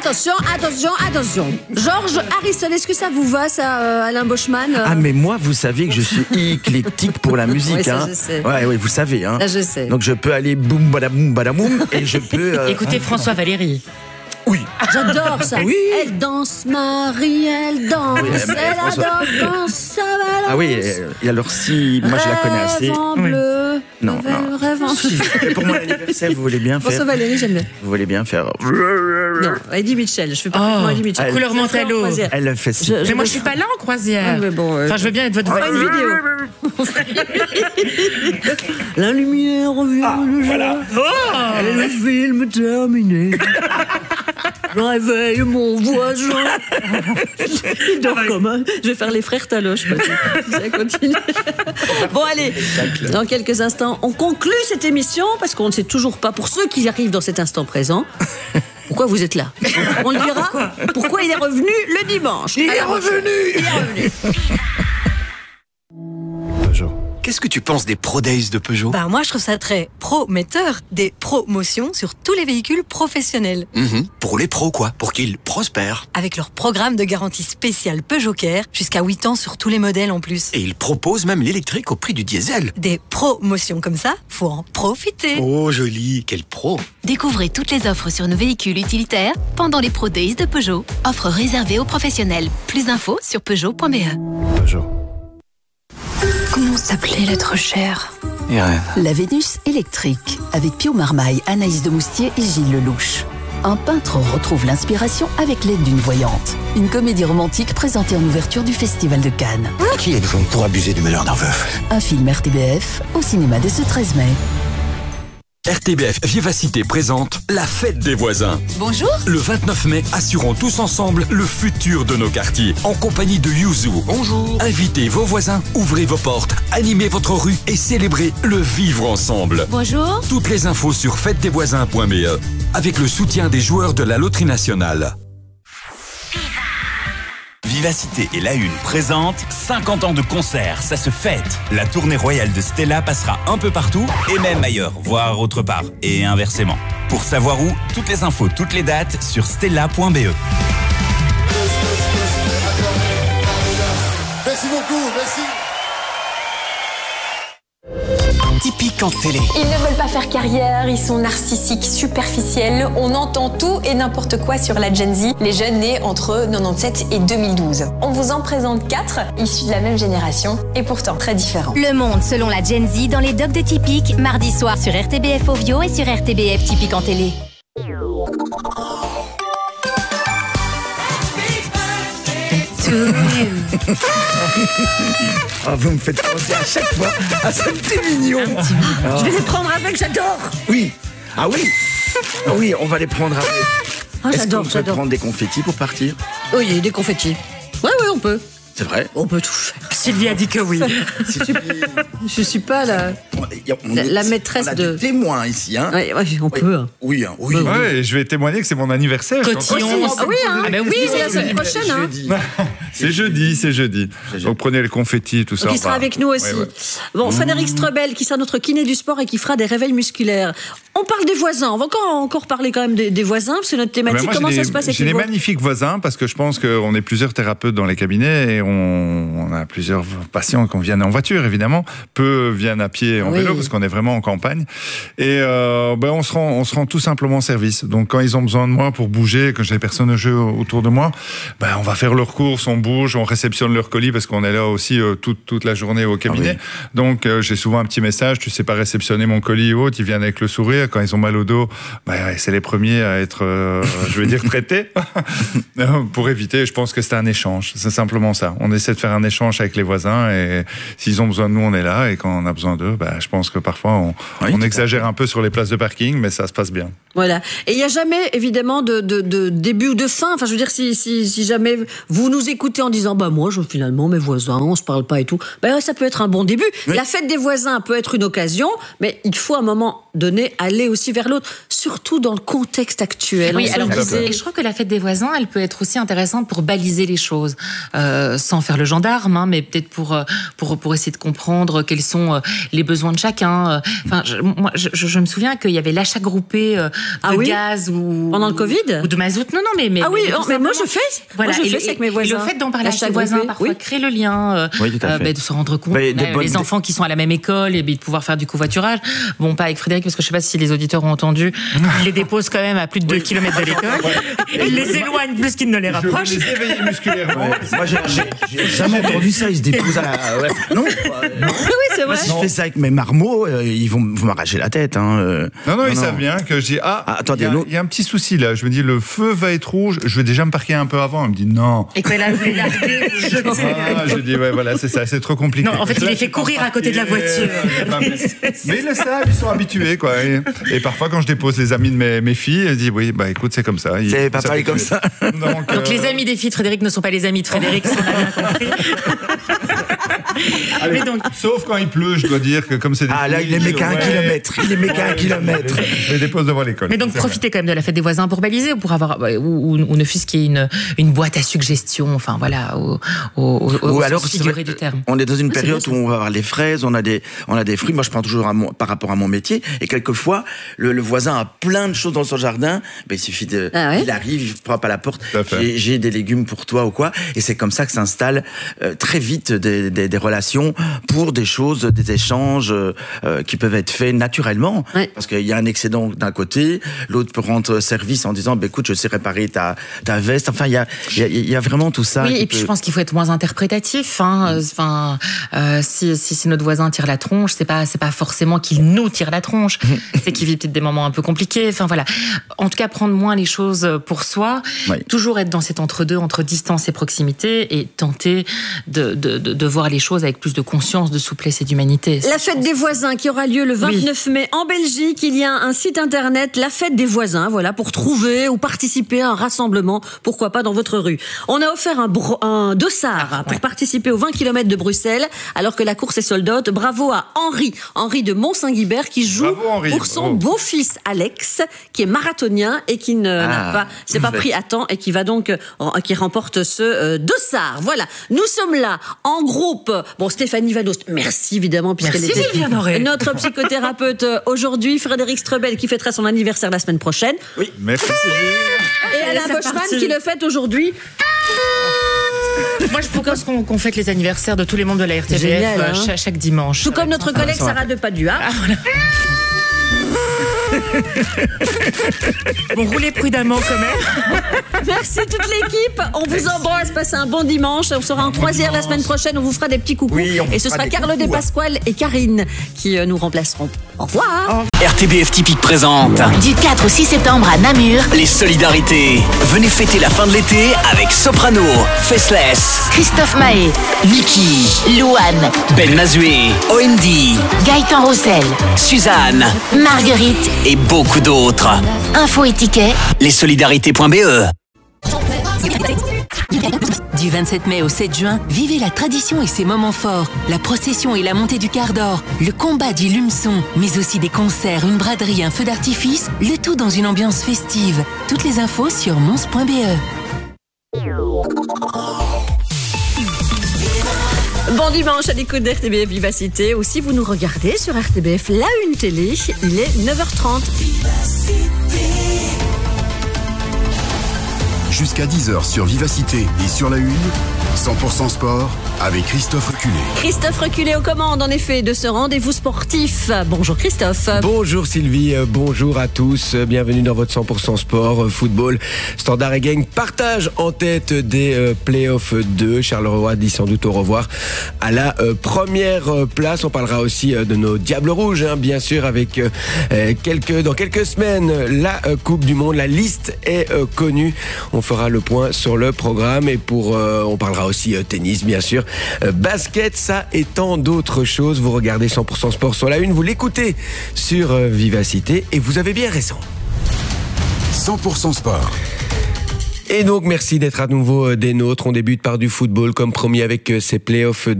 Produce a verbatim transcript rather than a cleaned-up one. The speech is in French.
Attention, attention, attention. Georges Harrison, est-ce que ça vous va, ça, euh, Alain Boschman euh... Ah, mais moi, vous savez que je suis éclectique pour la musique. Oui, ça, hein. je sais. Ouais, ouais, vous savez. Hein. Ça, je sais. Donc, je peux aller boum, badaboum, badaboum, et je peux. Euh... Écoutez François Valéry. Oui. J'adore ça. Oui. Elle danse, Marie, elle danse. Oui, elle François... adore, danse, ça balance. Ah oui, et alors si moi je la connais assez. Rêve en bleu. Oui. Non, non. Rêve en bleu. Et pour mon anniversaire, vous voulez bien faire. François Valéry, j'aime bien. Vous voulez bien faire. Non, Eddie Mitchell, je fais parfaitement Oh, Eddie Mitchell. elle- Couleur Mentalo. Elle fait si. Je- Mais moi, je suis pas là en croisière. Oui, mais bon, euh, Enfin, je veux bien être votre Pas une vidéo. La lumière revient Ah, le jour. voilà. Oh Et le film terminé. Je réveille mon voisin. Il dort comme un... Je vais faire les frères Taloche. Si ça continue. Bon, allez. Dans quelques instants, on conclut cette émission parce qu'on ne sait toujours pas, pour ceux qui arrivent dans cet instant présent, pourquoi vous êtes là. On le dira. Pourquoi il est revenu le dimanche. Il est Alors, revenu. Il est revenu. Peugeot. Qu'est-ce que tu penses des Pro Days de Peugeot? Bah moi je trouve ça très prometteur, des promotions sur tous les véhicules professionnels. Mmh, pour les pros quoi, pour qu'ils prospèrent. Avec leur programme de garantie spéciale Peugeot Care, jusqu'à huit ans sur tous les modèles en plus. Et ils proposent même l'électrique au prix du diesel. Des promotions comme ça, faut en profiter. Oh joli, quel pro. Découvrez toutes les offres sur nos véhicules utilitaires pendant les Pro Days de Peugeot. Offre réservée aux professionnels. Plus d'infos sur peugeot point b e. Peugeot. Comment s'appelait l'être cher? Irène. La Vénus électrique, avec Pio Marmaille, Anaïs de Moustier et Gilles Lelouch. Un peintre retrouve l'inspiration avec l'aide d'une voyante. Une comédie romantique présentée en ouverture du Festival de Cannes. Qui êtes-vous pour abuser du malheur d'un veuf? Un film R T B F au cinéma dès ce treize mai. R T B F Vivacité présente la fête des voisins. Bonjour. Le vingt-neuf mai, assurons tous ensemble le futur de nos quartiers. En compagnie de Yuzu. Bonjour. Invitez vos voisins, ouvrez vos portes, animez votre rue et célébrez le vivre ensemble. Bonjour. Toutes les infos sur fête des voisins point b e avec le soutien des joueurs de la Loterie Nationale. Vivacité et La Une présente cinquante ans de concert, ça se fête. La tournée royale de Stella passera un peu partout et même ailleurs, voire autre part, et inversement. Pour savoir où, toutes les infos, toutes les dates sur stella point b e. Merci beaucoup, merci. Typique en télé. Ils ne veulent pas faire carrière, ils sont narcissiques, superficiels. On entend tout et n'importe quoi sur la Gen Z, les jeunes nés entre quatre-vingt-dix-sept et deux mille douze. On vous en présente quatre, issus de la même génération et pourtant très différents. Le monde selon la Gen Z dans les docs de Typique, mardi soir sur R T B F Ovio et sur R T B F Typique en télé. Ah, vous me faites penser à chaque fois à ce petit mignon. Ah. Je vais les prendre avec, j'adore. Oui. Ah oui. Ah oui, on va les prendre avec. Ah, Est-ce j'adore, qu'on peut j'adore. prendre des confettis pour partir? Oui, il y a des confettis. Oui, oui, on peut. C'est vrai. On peut tout faire. Sylvie a dit que oui. Je suis pas la, On la, est- la maîtresse on a de... des témoins ici, hein. Ouais, ouais, on Oui. peut. hein. Oui, hein, oui. Ouais, je vais témoigner que c'est mon anniversaire. Cotillon. Ah oui, hein. Ah ben oui, c'est la semaine prochaine. Hein. Jeudi. C'est jeudi, c'est jeudi. Donc prenez le confetti, tout ça. Donc il sera Bah, avec nous aussi. ouais, ouais. Bon, Frédéric Strebel, qui sera notre kiné du sport et qui fera des réveils musculaires. On parle des voisins. On va encore, encore parler quand même des, des voisins, parce que notre Ben thématique, moi, comment j'ai ça des- se passe avec J'ai les des voisins? magnifiques voisins parce que je pense qu'on est plusieurs thérapeutes dans les cabinets et on, on a plusieurs patients qui viennent en voiture évidemment, peu viennent à pied et en Oui. vélo parce qu'on est vraiment en campagne et euh, ben on se rend, on se rend tout simplement service. Donc quand ils ont besoin de moi pour bouger, que j'ai personne au jeu autour de moi, ben on va faire leurs courses, on bouge, on réceptionne leurs colis parce qu'on est là aussi euh, toute toute la journée au cabinet. Ah oui. Donc euh, j'ai souvent un petit message, tu sais pas réceptionner mon colis ou autre, ils viennent avec le sourire. Quand ils ont mal au dos, ben, ouais, c'est les premiers à être, euh, je vais dire, traités pour éviter. Je pense que c'est un échange, c'est simplement ça. On essaie de faire un échange avec les voisins et s'ils ont besoin de nous, on est là et quand on a besoin d'eux, ben, je pense que parfois on, Oui, on tout à exagère un peu sur les places de parking, mais ça se passe bien. Voilà. Et il n'y a jamais, évidemment, de, de, de début ou de fin. Enfin, je veux dire, si, si, si jamais vous nous écoutez en disant, bah, moi, je, finalement, mes voisins, on se parle pas et tout, bah, ouais, ça peut être un bon début. Oui. La fête des voisins peut être une occasion, mais il faut à un moment donné aller aussi vers l'autre, surtout dans le contexte actuel. Oui, On se alors, le disait. et je trouve que la fête des voisins, elle peut être aussi intéressante pour baliser les choses, euh, sans faire le gendarme, hein, mais peut-être pour, euh, pour, pour essayer de comprendre quels sont euh, les besoins besoin de chacun. Enfin, je, moi, je, je me souviens qu'il y avait l'achat groupé de ah oui gaz ou pendant le Covid ou de mazout. Non, non, mais mais ah oui, mais, mais moi je fais. Voilà, moi, je et, fais le, ça avec mes voisins. Et le fait d'en parler à ses voisins, groupé. parfois oui. créer le lien, euh, oui, tout à fait. euh, bah, de se rendre compte, bah, bah, bonnes... les enfants qui sont à la même école et bah, de pouvoir faire du covoiturage. Bon, pas avec Frédéric parce que je sais pas si les auditeurs ont entendu. Il les dépose quand même à plus de deux kilomètres de l'école. Il les éloigne plus qu'il ne les rapproche. Je veux les éveiller musculairement. Moi, j'ai, j'ai, j'ai jamais entendu ça. Ils se déposent à la. Ouais. Non. Oui, c'est vrai. Moi, si je fais ça avec mes marmots, euh, ils vont, vont m'arracher la tête. Hein, euh. Non, non, non, ils non. savent bien que je dis ah, ah attendez, il y, y a un petit souci là. Je me dis le feu va être rouge. Je vais déjà me parquer un peu avant. Il me dit non. Et quand il a fait larguer, ah, je dis ouais, voilà, c'est ça, c'est trop compliqué. Non, en fait, il les fait courir à côté de la voiture. mais, mais ils le savent, ils sont habitués quoi. Et, et parfois, quand je dépose les amis de mes, mes filles, elles disent oui, bah écoute, c'est comme ça. Il, c'est papa est comme ça. Donc, Donc euh... les amis des filles de Frédéric ne sont pas les amis de Frédéric, si on a bien compris. Allez, mais donc, sauf quand il pleut, je dois dire que comme c'est des ah là, il les met qu'à un kilomètre. Il les met qu'à un kilomètre. Je les dépose devant l'école. Mais donc profitez vrai. quand même de la fête des voisins pour baliser ou pour avoir ou, ou, ou ne fût-ce qu'il y ait une une boîte à suggestions. Enfin voilà, au, au, au, ou alors figuré du terme. On est dans une oui, période où on va avoir les fraises, on a des on a des fruits. Moi, je prends toujours à mon, par rapport à mon métier. Et quelquefois, le, le voisin a plein de choses dans son jardin. Ben, il suffit de, ah ouais il arrive, il frappe à la porte. J'ai, j'ai des légumes pour toi ou quoi. Et c'est comme ça que s'installe euh, très vite des, des, des relations pour des choses, des échanges euh, qui peuvent être faits naturellement. Ouais. Parce qu'il y a un excédent d'un côté, l'autre peut rendre service en disant, bah, écoute, je sais réparer ta, ta veste. Enfin, il y a, il y, a, il y a vraiment tout ça. Oui, et puis peut... je pense qu'il faut être moins interprétatif. Hein. Enfin, euh, si, si, si notre voisin tire la tronche, c'est pas, c'est pas forcément qu'il nous tire la tronche. C'est qu'il vit peut-être des moments un peu compliqués. Enfin voilà. En tout cas, prendre moins les choses pour soi. Oui. Toujours être dans cet entre-deux, entre distance et proximité, et tenter de, de, de, de voir les choses avec plus de conscience, de souplesse et d'humanité. La fête des voisins qui aura lieu le vingt-neuf oui. mai en Belgique. Il y a un site internet, la fête des voisins, voilà, pour trouver ou participer à un rassemblement, pourquoi pas dans votre rue. On a offert un, bro- un dossard ah, pour ouais. participer aux vingt kilomètres de Bruxelles, alors que la course est sold out. Bravo à Henri, Henri de Mont-Saint-Guibert, qui joue Bravo, Henri. pour son oh. beau-fils Alex, qui est marathonien et qui ne, ah, n'a pas, s'est pas pris à temps et qui va donc, qui remporte ce euh, dossard. Voilà. Nous sommes là, en groupe. Bon, Stéphanie Vanost, merci évidemment, puisqu'elle merci, était notre psychothérapeute aujourd'hui. Frédéric Strebel, qui fêtera son anniversaire la semaine prochaine. Oui, merci Sylvie. Et Alain Boschman, qui le fête aujourd'hui. Moi, je propose qu'on, qu'on fête les anniversaires de tous les membres de la R T B F Génial, hein chaque, chaque dimanche. Tout comme notre collègue ah, Sarah Depadua. Ah, voilà. Bon, roulez prudemment quand même. Merci toute l'équipe. On vous embrasse. Passez un bon dimanche. On sera en croisière la semaine prochaine. On vous fera des petits coucous. Oui, et ce sera Carlo De Pasquale et Karine qui nous remplaceront. Au revoir. R T B F Typique présente du quatre au six septembre à Namur les solidarités. Venez fêter la fin de l'été avec Soprano, Faceless, Christophe Mahé, Niki, Louane, Ben Mazué, O M D, Gaëtan Roussel, Suzanne, Marguerite et beaucoup d'autres. Info et tickets lessolidarités point b e. Du vingt-sept mai au sept juin, vivez la tradition et ses moments forts. La procession et la montée du quart d'or, le combat du lumeçon, mais aussi des concerts, une braderie, un feu d'artifice, le tout dans une ambiance festive. Toutes les infos sur mons point b e. Bon dimanche à l'écoute d'R T B F Vivacité, ou si vous nous regardez sur R T B F La Une Télé, il est neuf heures trente. Jusqu'à dix heures sur Vivacité et sur La Une, cent pour cent sport avec Christophe Reculé. Christophe Reculé aux commandes, en effet, de ce rendez-vous sportif. Bonjour Christophe. Bonjour Sylvie, bonjour à tous. Bienvenue dans votre cent pour cent sport, football. Standard et Gang partage en tête des playoffs deux. Charleroi dit sans doute au revoir à la première place. On parlera aussi de nos Diables Rouges, hein, bien sûr, avec quelques, dans quelques semaines, la Coupe du Monde. La liste est connue. On fera le point sur le programme et pour, euh, on parlera aussi euh, tennis, bien sûr, euh, basket, ça et tant d'autres choses. Vous regardez cent pour cent sport sur La Une, vous l'écoutez sur euh, Vivacité et vous avez bien raison. cent pour cent sport. Et donc, merci d'être à nouveau des nôtres. On débute par du football, comme promis, avec ces playoffs